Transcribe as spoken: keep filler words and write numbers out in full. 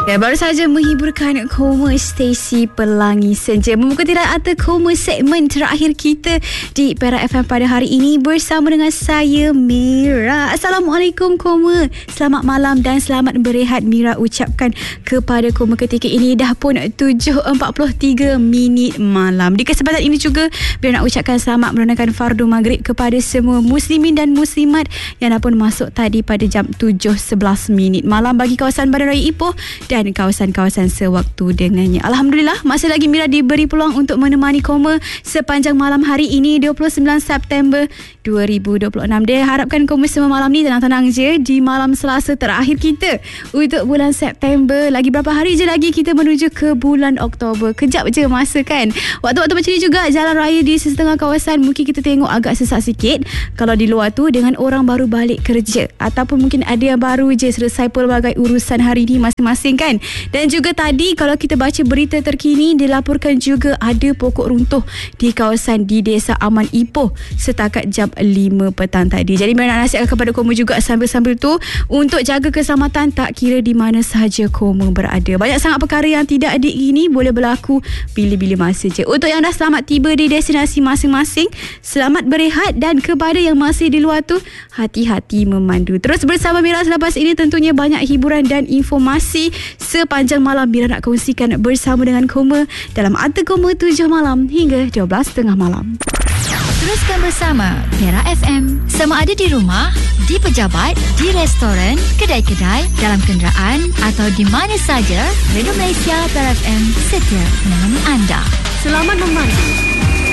Ya, baru saja menghiburkan Koma Stacey Pelangi Senja membuka tirai atau Koma segmen terakhir kita di Perak F M pada hari ini bersama dengan saya Mira. Assalamualaikum Koma, selamat malam dan selamat berehat. Mira ucapkan kepada Koma ketika ini dah pun tujuh empat puluh tiga minit malam. Di kesempatan ini juga Mira nak ucapkan selamat menunaikan fardu maghrib kepada semua muslimin dan muslimat yang dah pun masuk tadi pada jam tujuh sebelas minit malam bagi kawasan Bandaraya Ipoh dan kawasan-kawasan sewaktu dengannya. Alhamdulillah, masih lagi Mira diberi peluang untuk menemani Koma sepanjang malam hari ini dua puluh sembilan September dua ribu dua puluh enam. Dia harapkan Koma semua malam ni tenang-tenang je di malam Selasa terakhir kita untuk bulan September. Lagi berapa hari je lagi kita menuju ke bulan Oktober. Kejap je masa kan. Waktu-waktu macam ni juga jalan raya di setengah kawasan mungkin kita tengok agak sesak sikit. Kalau di luar tu dengan orang baru balik kerja ataupun mungkin ada yang baru je selesai pelbagai urusan hari ni masing-masing kan. Dan juga tadi kalau kita baca berita terkini dilaporkan juga ada pokok runtuh di kawasan di Desa Aman Ipoh setakat jam lima petang tadi. Jadi Mira nak nasihatkan kepada Koma juga sambil-sambil tu untuk jaga keselamatan tak kira di mana sahaja Koma berada. Banyak sangat perkara yang tidak ada ini boleh berlaku bila-bila masa je. Untuk yang dah selamat tiba di destinasi masing-masing, selamat berehat, dan kepada yang masih di luar tu, hati-hati memandu. Terus bersama Mira selepas ini tentunya banyak hiburan dan informasi sepanjang malam Mira nak kongsikan bersama dengan Koma dalam Arti Koma tujuh malam hingga dua belas tengah malam. Teruskan bersama Perak F M. Sama ada di rumah, di pejabat, di restoran, kedai-kedai, dalam kenderaan atau di mana saja, Radio Malaysia Perak F M setia menemani anda. Selamat memandu.